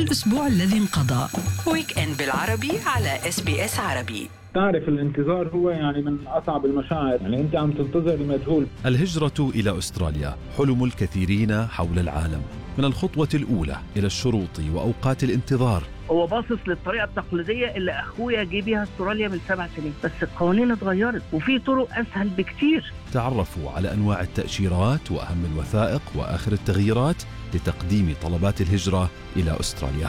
الأسبوع الذي انقضى. ويك إند بالعربي على SBS عربي. تعرف الانتظار هو يعني من أصعب المشاعر، يعني أنت عم تنتظر المجهول. الهجرة إلى أستراليا حلم الكثيرين حول العالم، من الخطوة الأولى إلى الشروط وأوقات الانتظار. هو باصص للطريقة التقليدية اللي أخويا جه بيها استراليا من 7 سنين، بس القوانين اتغيرت وفي طرق أسهل بكتير. تعرفوا على أنواع التأشيرات وأهم الوثائق وآخر التغييرات لتقديم طلبات الهجرة إلى أستراليا.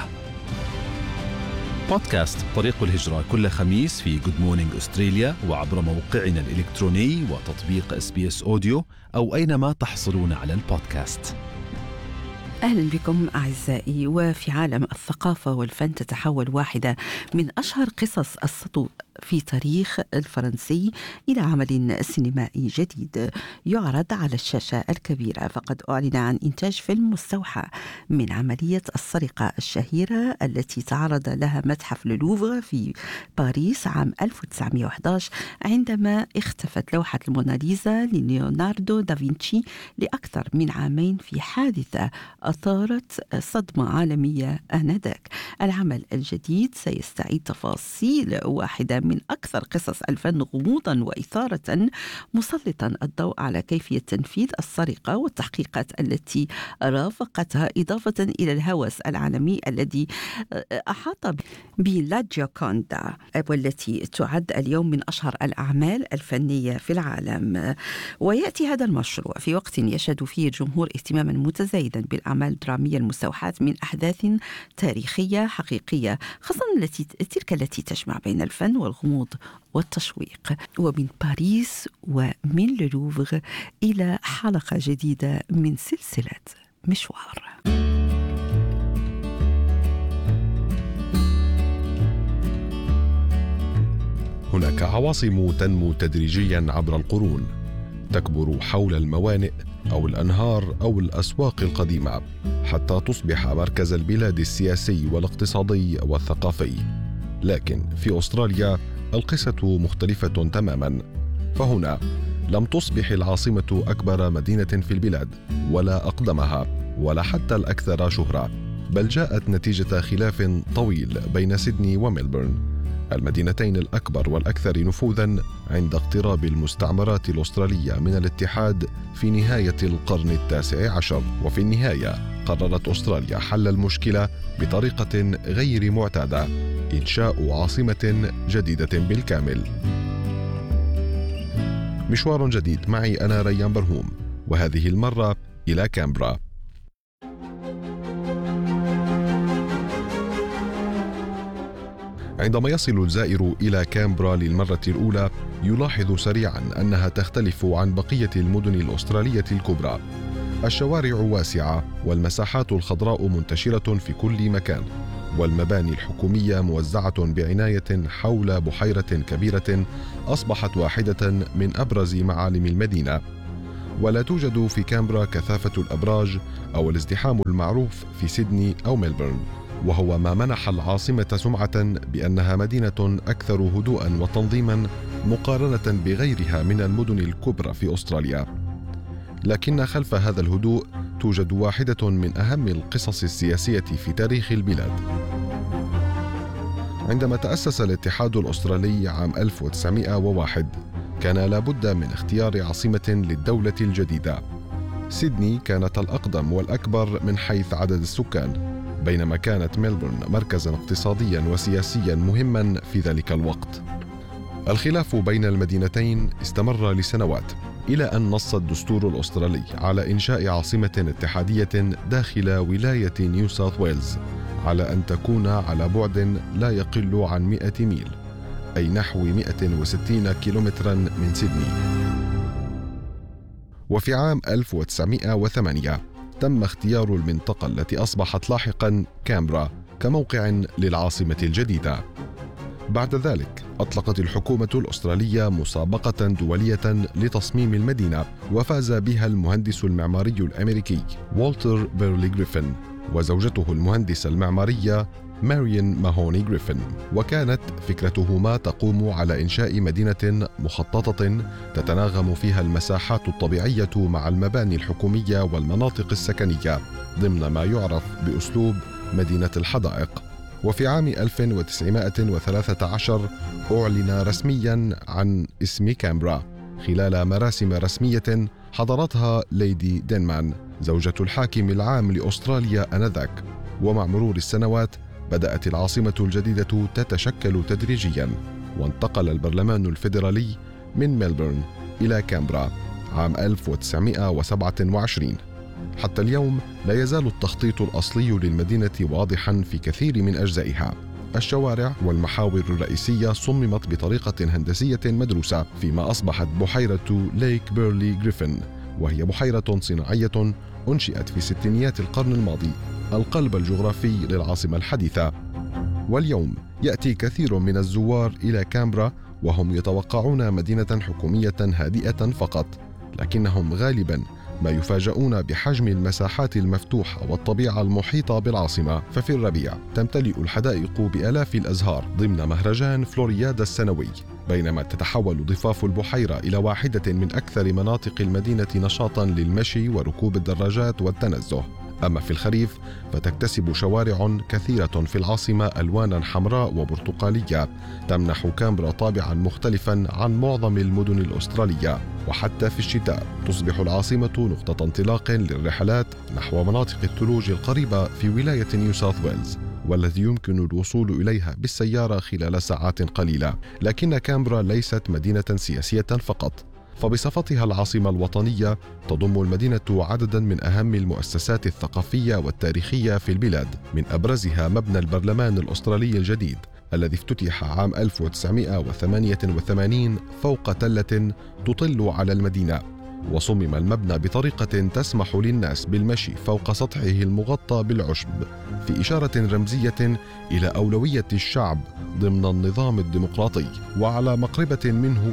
بودكاست طريق الهجرة كل خميس في Good Morning أستراليا وعبر موقعنا الإلكتروني وتطبيق SBS أوديو أو أينما تحصلون على البودكاست. أهلا بكم أعزائي. وفي عالم الثقافة والفن تتحول واحدة من أشهر قصص السطو في تاريخ الفرنسي إلى عمل سينمائي جديد يعرض على الشاشة الكبيرة. فقد أعلن عن إنتاج فيلم مستوحى من عملية السرقة الشهيرة التي تعرض لها متحف لوفر في باريس عام 1911 عندما اختفت لوحة الموناليزا لليوناردو دافنشي لأكثر من عامين في حادثة أثارت صدمة عالمية آنذاك. العمل الجديد سيستعيد تفاصيل واحدة من أكثر قصص الفن غموضا وإثارة، مسلطا الضوء على كيفية تنفيذ السرقة والتحقيقات التي رافقتها، إضافة إلى الهوس العالمي الذي أحاط بلا جيوكوندا، والتي تعد اليوم من أشهر الأعمال الفنية في العالم. ويأتي هذا المشروع في وقت يشهد فيه الجمهور اهتماما متزايدا بالأعمال الدرامية المستوحاة من أحداث تاريخية حقيقية، خاصة تلك التي تجمع بين الفن والغموض والتشويق. ومن باريس ومن لوفر إلى حلقة جديدة من سلسلة مشوار. هناك عواصم تنمو تدريجيا عبر القرون، تكبر حول الموانئ أو الأنهار أو الأسواق القديمة حتى تصبح مركز البلاد السياسي والاقتصادي والثقافي. لكن في أستراليا القصة مختلفة تماما، فهنا لم تصبح العاصمة أكبر مدينة في البلاد ولا أقدمها ولا حتى الأكثر شهرة، بل جاءت نتيجة خلاف طويل بين سيدني وميلبورن، المدينتين الأكبر والأكثر نفوذاً عند اقتراب المستعمرات الأسترالية من الاتحاد في نهاية القرن 19. وفي النهاية قررت أستراليا حل المشكلة بطريقة غير معتادة: إنشاء عاصمة جديدة بالكامل. مشوار جديد معي أنا ريان برهوم، وهذه المرة إلى كامبرا. عندما يصل الزائر إلى كامبرا للمرة الأولى يلاحظ سريعا أنها تختلف عن بقية المدن الأسترالية الكبرى. الشوارع واسعة والمساحات الخضراء منتشرة في كل مكان، والمباني الحكومية موزعة بعناية حول بحيرة كبيرة أصبحت واحدة من أبرز معالم المدينة. ولا توجد في كامبرا كثافة الأبراج أو الازدحام المعروف في سيدني أو ميلبورن، وهو ما منح العاصمة سمعة بأنها مدينة أكثر هدوءا وتنظيما مقارنة بغيرها من المدن الكبرى في أستراليا. لكن خلف هذا الهدوء توجد واحدة من أهم القصص السياسية في تاريخ البلاد. عندما تأسس الاتحاد الأسترالي عام 1901 كان لابد من اختيار عاصمة للدولة الجديدة. سيدني كانت الأقدم والأكبر من حيث عدد السكان، بينما كانت ميلبورن مركزاً اقتصادياً وسياسياً مهماً في ذلك الوقت. الخلاف بين المدينتين استمر لسنوات، إلى أن نص الدستور الأسترالي على إنشاء عاصمة اتحادية داخل ولاية نيو ساوث ويلز، على أن تكون على بعد لا يقل عن 100 ميل، أي نحو 160 كيلومتراً من سيدني. وفي عام 1908 تم اختيار المنطقة التي أصبحت لاحقاً كامبرا كموقع للعاصمة الجديدة. بعد ذلك أطلقت الحكومة الأسترالية مسابقة دولية لتصميم المدينة، وفاز بها المهندس المعماري الأمريكي والتر بيرلي غريفن وزوجته المهندسة المعمارية ماريان ماهوني غريفن. وكانت فكرتهما تقوم على إنشاء مدينة مخططة تتناغم فيها المساحات الطبيعية مع المباني الحكومية والمناطق السكنية ضمن ما يعرف بأسلوب مدينة الحدائق. وفي عام 1913 أعلن رسميا عن اسم كامبرا خلال مراسم رسمية حضرتها ليدي دينمان زوجة الحاكم العام لأستراليا آنذاك. ومع مرور السنوات بدأت العاصمة الجديدة تتشكل تدريجيا، وانتقل البرلمان الفيدرالي من ملبورن إلى كامبرا عام 1927. حتى اليوم لا يزال التخطيط الأصلي للمدينة واضحا في كثير من أجزائها. الشوارع والمحاور الرئيسية صممت بطريقة هندسية مدروسة، فيما أصبحت بحيرة ليك بيرلي غريفن، وهي بحيرة صناعية أنشئت في ستينيات القرن الماضي، القلب الجغرافي للعاصمة الحديثة. واليوم يأتي كثير من الزوار إلى كامبرا وهم يتوقعون مدينة حكومية هادئة فقط، لكنهم غالباً ما يفاجؤون بحجم المساحات المفتوحة والطبيعة المحيطة بالعاصمة. ففي الربيع تمتلئ الحدائق بآلاف الأزهار ضمن مهرجان فلوريادا السنوي، بينما تتحول ضفاف البحيرة إلى واحدة من أكثر مناطق المدينة نشاطاً للمشي وركوب الدراجات والتنزه. أما في الخريف فتكتسب شوارع كثيرة في العاصمة ألوانا حمراء وبرتقالية تمنح كامبرا طابعا مختلفا عن معظم المدن الأسترالية. وحتى في الشتاء تصبح العاصمة نقطة انطلاق للرحلات نحو مناطق الثلوج القريبة في ولاية نيو ساوث ويلز، والتي يمكن الوصول إليها بالسيارة خلال ساعات قليلة. لكن كامبرا ليست مدينة سياسية فقط، فبصفتها العاصمة الوطنية تضم المدينة عددا من أهم المؤسسات الثقافية والتاريخية في البلاد، من أبرزها مبنى البرلمان الأسترالي الجديد الذي افتتح عام 1988 فوق تلة تطل على المدينة. وصمم المبنى بطريقة تسمح للناس بالمشي فوق سطحه المغطى بالعشب، في إشارة رمزية إلى أولوية الشعب ضمن النظام الديمقراطي. وعلى مقربة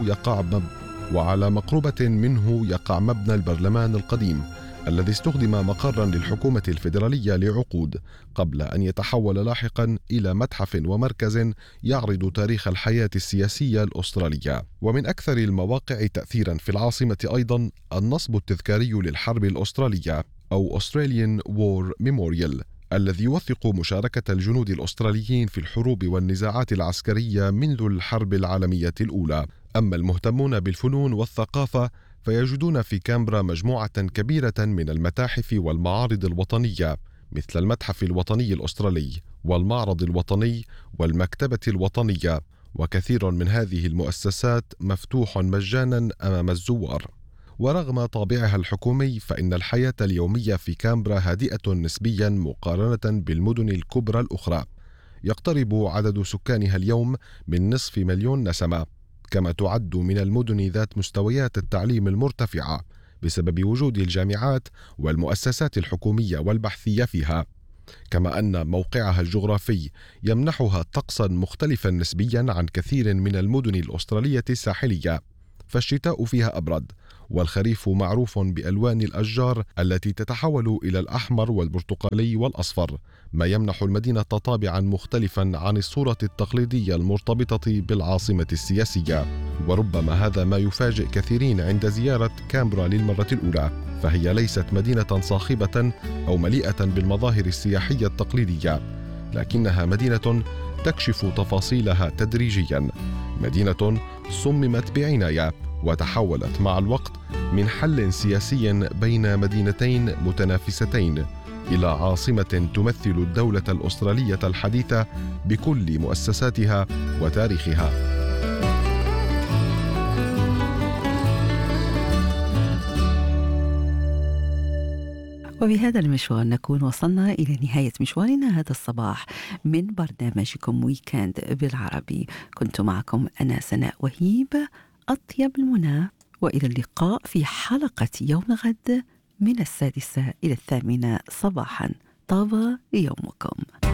منه يقع مبنى البرلمان القديم الذي استخدم مقرا للحكومة الفيدرالية لعقود، قبل أن يتحول لاحقا إلى متحف ومركز يعرض تاريخ الحياة السياسية الأسترالية. ومن أكثر المواقع تأثيرا في العاصمة أيضا النصب التذكاري للحرب الأسترالية أو Australian War Memorial، الذي يوثق مشاركة الجنود الأستراليين في الحروب والنزاعات العسكرية منذ الحرب العالمية الأولى. أما المهتمون بالفنون والثقافة فيجدون في كامبرا مجموعة كبيرة من المتاحف والمعارض الوطنية، مثل المتحف الوطني الأسترالي والمعرض الوطني والمكتبة الوطنية، وكثير من هذه المؤسسات مفتوح مجانا أمام الزوار. ورغم طابعها الحكومي فإن الحياة اليومية في كامبرا هادئة نسبيا مقارنة بالمدن الكبرى الأخرى. يقترب عدد سكانها اليوم من 500,000 نسمة، كما تعد من المدن ذات مستويات التعليم المرتفعة بسبب وجود الجامعات والمؤسسات الحكومية والبحثية فيها، كما أن موقعها الجغرافي يمنحها طقسا مختلفا نسبيا عن كثير من المدن الأسترالية الساحلية. فالشتاء فيها أبرد، والخريف معروف بألوان الأشجار التي تتحول إلى الأحمر والبرتقالي والأصفر، ما يمنح المدينة طابعا مختلفا عن الصورة التقليدية المرتبطة بالعاصمة السياسية. وربما هذا ما يفاجئ كثيرين عند زيارة كامبرا للمرة الأولى، فهي ليست مدينة صاخبة أو مليئة بالمظاهر السياحية التقليدية، لكنها مدينة تكشف تفاصيلها تدريجيا، مدينة صممت بعناية وتحولت مع الوقت من حل سياسي بين مدينتين متنافستين إلى عاصمة تمثل الدولة الأسترالية الحديثة بكل مؤسساتها وتاريخها. وبهذا المشوار نكون وصلنا إلى نهاية مشوارنا هذا الصباح من برنامجكم ويكند بالعربي. كنت معكم أنا سناء وهيب، أطيب المنى، وإلى اللقاء في حلقة يوم غد من 6 إلى 8 صباحا. طاب يومكم.